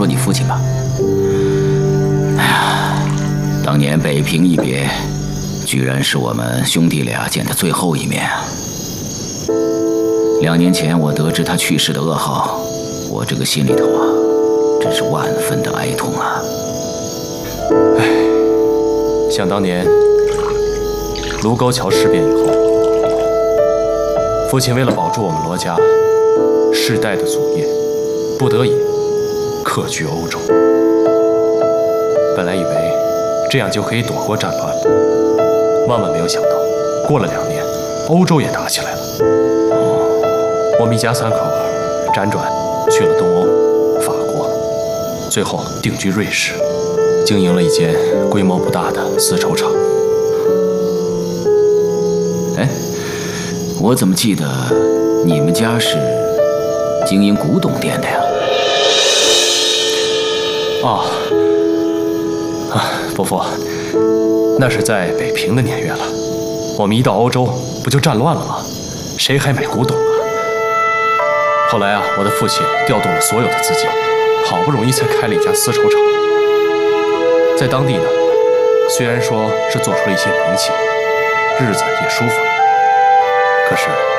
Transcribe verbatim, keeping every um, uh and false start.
你父亲吧。哎呀，当年北平一别，居然是我们兄弟俩见的最后一面啊！两年前我得知他去世的噩耗，我这个心里头啊，真是万分的哀痛啊！ 哎，想当年卢沟桥事变以后，父亲为了保住我们罗家世代的祖业，不得已客居欧洲。本来以为这样就可以躲过战乱，万万没有想到，过了两年，欧洲也打起来了。我们一家三口辗转去了东欧、法国，最后定居瑞士，经营了一间规模不大的丝绸厂。 哎，我怎么记得你们家是经营古董店的呀？ 哦，啊，伯父，那是在北平的年月了。我们一到欧洲，不就战乱了吗？谁还买古董啊？后来啊，我的父亲调动了所有的资金，好不容易才开了一家丝绸厂。在当地呢，虽然说是做出了一些名气，日子也舒服，可是